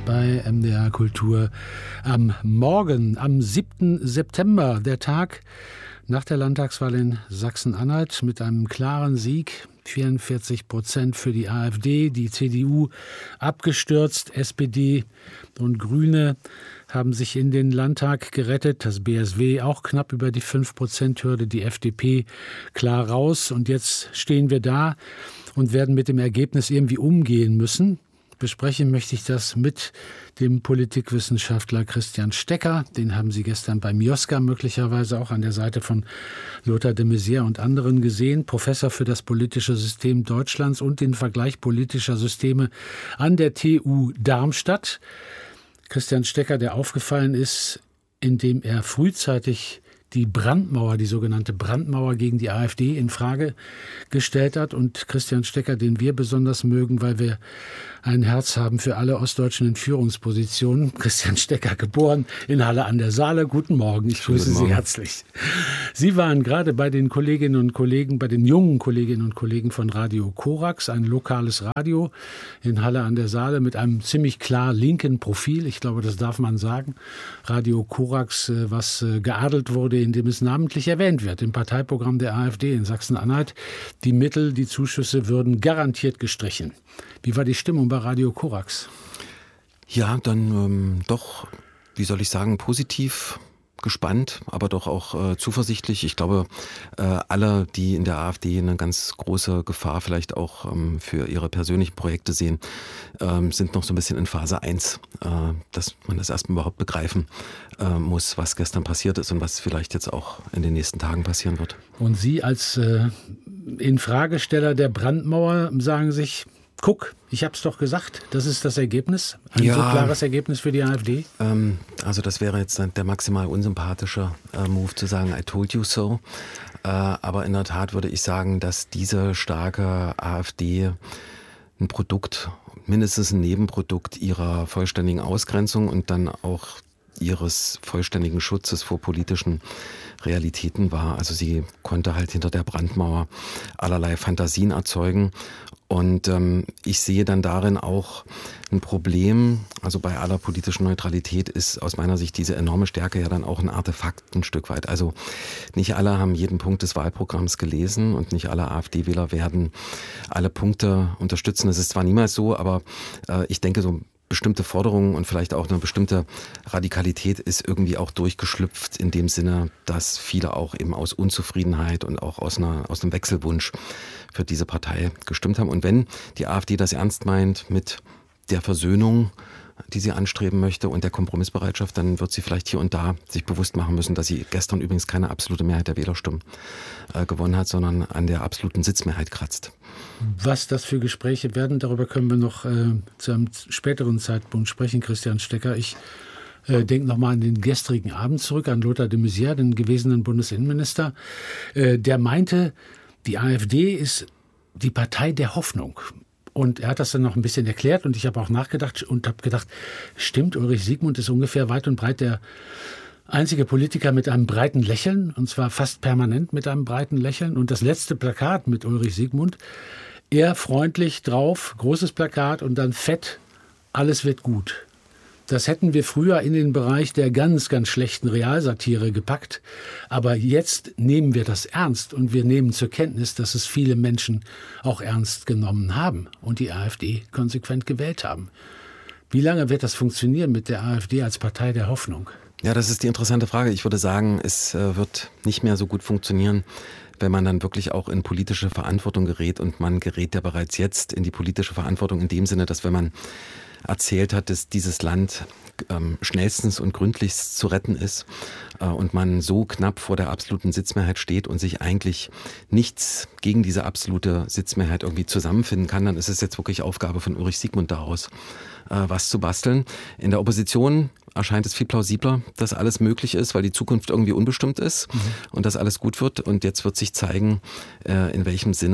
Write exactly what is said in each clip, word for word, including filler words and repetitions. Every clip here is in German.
bei M D R Kultur am Morgen, am siebten September, der Tag nach der Landtagswahl in Sachsen-Anhalt mit einem klaren Sieg. vierundvierzig Prozent für die AfD, die C D U abgestürzt, S P D und Grüne haben sich in den Landtag gerettet, das B S W auch knapp über die fünf Prozent Hürde, die F D P klar raus. Und jetzt stehen wir da und werden mit dem Ergebnis irgendwie umgehen müssen. Besprechen möchte ich das mit dem Politikwissenschaftler Christian Stecker. Den haben Sie gestern beim Mioska möglicherweise auch an der Seite von Lothar de Maizière und anderen gesehen. Professor für das politische System Deutschlands und den Vergleich politischer Systeme an der T U Darmstadt. Christian Stecker, der aufgefallen ist, indem er frühzeitig die Brandmauer, die sogenannte Brandmauer gegen die AfD in Frage gestellt hat. Und Christian Stecker, den wir besonders mögen, weil wir ein Herz haben für alle Ostdeutschen in Führungspositionen. Christian Stecker, geboren in Halle an der Saale. Guten Morgen, ich grüße Sie herzlich. Sie waren gerade bei den Kolleginnen und Kollegen, bei den jungen Kolleginnen und Kollegen von Radio Korax, ein lokales Radio in Halle an der Saale mit einem ziemlich klar linken Profil. Ich glaube, das darf man sagen. Radio Korax, was geadelt wurde, indem es namentlich erwähnt wird im Parteiprogramm der AfD in Sachsen-Anhalt. Die Mittel, die Zuschüsse würden garantiert gestrichen. Wie war die Stimmung bei Radio Korax? Ja, dann ähm, doch, wie soll ich sagen, positiv, gespannt, aber doch auch äh, zuversichtlich. Ich glaube, äh, alle, die in der AfD eine ganz große Gefahr vielleicht auch ähm, für ihre persönlichen Projekte sehen, ähm, sind noch so ein bisschen in Phase eins, äh, dass man das erstmal überhaupt begreifen äh, muss, was gestern passiert ist und was vielleicht jetzt auch in den nächsten Tagen passieren wird. Und Sie als äh, Infragesteller der Brandmauer sagen sich, guck, ich habe es doch gesagt, das ist das Ergebnis, ein ja, so klares Ergebnis für die AfD? Ähm, also das wäre jetzt der maximal unsympathische äh, Move zu sagen, I told you so. Äh, aber in der Tat würde ich sagen, dass diese starke AfD ein Produkt, mindestens ein Nebenprodukt ihrer vollständigen Ausgrenzung und dann auch ihres vollständigen Schutzes vor politischen Realitäten war. Also sie konnte halt hinter der Brandmauer allerlei Fantasien erzeugen. Und ähm, ich sehe dann darin auch ein Problem, also bei aller politischen Neutralität ist aus meiner Sicht diese enorme Stärke ja dann auch ein Artefakt ein Stück weit. Also nicht alle haben jeden Punkt des Wahlprogramms gelesen und nicht alle AfD-Wähler werden alle Punkte unterstützen. Das ist zwar niemals so, aber äh, ich denke so bestimmte Forderungen und vielleicht auch eine bestimmte Radikalität ist irgendwie auch durchgeschlüpft in dem Sinne, dass viele auch eben aus Unzufriedenheit und auch aus einer, aus einem Wechselwunsch für diese Partei gestimmt haben. Und wenn die AfD das ernst meint mit der Versöhnung, die sie anstreben möchte und der Kompromissbereitschaft, dann wird sie vielleicht hier und da sich bewusst machen müssen, dass sie gestern übrigens keine absolute Mehrheit der Wählerstimmen äh, gewonnen hat, sondern an der absoluten Sitzmehrheit kratzt. Was das für Gespräche werden, darüber können wir noch äh, zu einem späteren Zeitpunkt sprechen, Christian Stecker. Ich äh, denke nochmal an den gestrigen Abend zurück, an Lothar de Maizière, den gewesenen Bundesinnenminister. Äh, der meinte, die AfD ist die Partei der Hoffnung. Und er hat das dann noch ein bisschen erklärt und ich habe auch nachgedacht und habe gedacht, stimmt, Ulrich Siegmund ist ungefähr weit und breit der einzige Politiker mit einem breiten Lächeln, und zwar fast permanent mit einem breiten Lächeln. Und das letzte Plakat mit Ulrich Siegmund, eher freundlich drauf, großes Plakat und dann fett, alles wird gut. Das hätten wir früher in den Bereich der ganz, ganz schlechten Realsatire gepackt. Aber jetzt nehmen wir das ernst und wir nehmen zur Kenntnis, dass es viele Menschen auch ernst genommen haben und die AfD konsequent gewählt haben. Wie lange wird das funktionieren mit der AfD als Partei der Hoffnung? Ja, das ist die interessante Frage. Ich würde sagen, es äh, wird nicht mehr so gut funktionieren, wenn man dann wirklich auch in politische Verantwortung gerät. Und man gerät ja bereits jetzt in die politische Verantwortung in dem Sinne, dass wenn man erzählt hat, dass dieses Land ähm, schnellstens und gründlichst zu retten ist äh, und man so knapp vor der absoluten Sitzmehrheit steht und sich eigentlich nichts gegen diese absolute Sitzmehrheit irgendwie zusammenfinden kann, dann ist es jetzt wirklich Aufgabe von Ulrich Siegmund daraus, äh, was zu basteln. In der Opposition erscheint es viel plausibler, dass alles möglich ist, weil die Zukunft irgendwie unbestimmt ist mhm. und dass alles gut wird. Und jetzt wird sich zeigen, äh, in welchem Sinne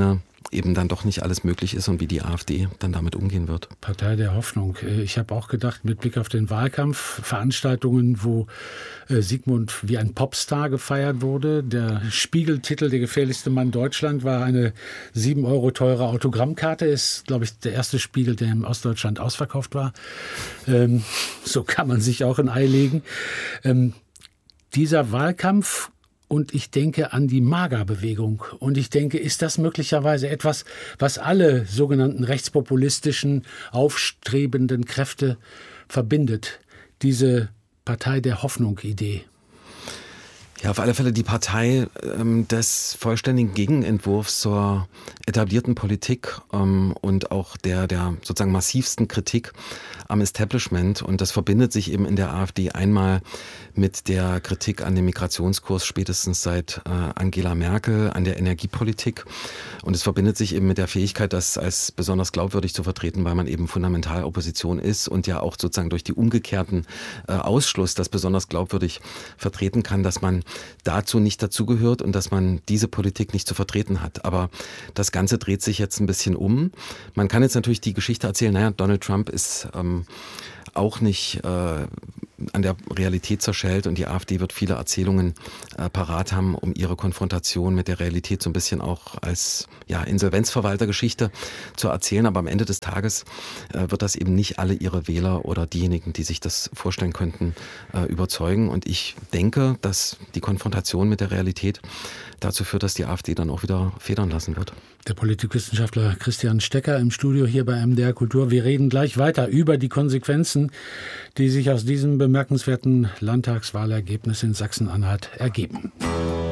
eben dann doch nicht alles möglich ist und wie die AfD dann damit umgehen wird. Partei der Hoffnung. Ich habe auch gedacht, mit Blick auf den Wahlkampf, Veranstaltungen, wo Sigmund wie ein Popstar gefeiert wurde. Der Spiegeltitel, der gefährlichste Mann Deutschland, war eine sieben Euro teure Autogrammkarte. Ist, glaube ich, der erste Spiegel, der in Ostdeutschland ausverkauft war. Ähm, so kann man sich auch ein Ei legen. Ähm, dieser Wahlkampf, und ich denke an die MAGA-Bewegung. Und ich denke, ist das möglicherweise etwas, was alle sogenannten rechtspopulistischen, aufstrebenden Kräfte verbindet? Diese Partei der Hoffnung-Idee. Ja, auf alle Fälle die Partei ähm, des vollständigen Gegenentwurfs zur etablierten Politik ähm, und auch der, der sozusagen massivsten Kritik am Establishment. Und das verbindet sich eben in der AfD einmal mit der Kritik an dem Migrationskurs spätestens seit äh, Angela Merkel, an der Energiepolitik. Und es verbindet sich eben mit der Fähigkeit, das als besonders glaubwürdig zu vertreten, weil man eben fundamental Opposition ist und ja auch sozusagen durch die umgekehrten äh, Ausschluss das besonders glaubwürdig vertreten kann, dass man dazu nicht dazugehört und dass man diese Politik nicht zu vertreten hat. Aber das Ganze dreht sich jetzt ein bisschen um. Man kann jetzt natürlich die Geschichte erzählen, naja, Donald Trump ist ähm, auch nicht äh, an der Realität zerschellt und die AfD wird viele Erzählungen äh, parat haben, um ihre Konfrontation mit der Realität so ein bisschen auch als ja, Insolvenzverwaltergeschichte zu erzählen. Aber am Ende des Tages äh, wird das eben nicht alle ihre Wähler oder diejenigen, die sich das vorstellen könnten, äh, überzeugen. Und ich denke, dass die Konfrontation mit der Realität dazu führt, dass die AfD dann auch wieder federn lassen wird. Der Politikwissenschaftler Christian Stecker im Studio hier bei M D R Kultur. Wir reden gleich weiter über die Konsequenzen, die sich aus diesem bemerkenswerten Landtagswahlergebnis in Sachsen-Anhalt ergeben.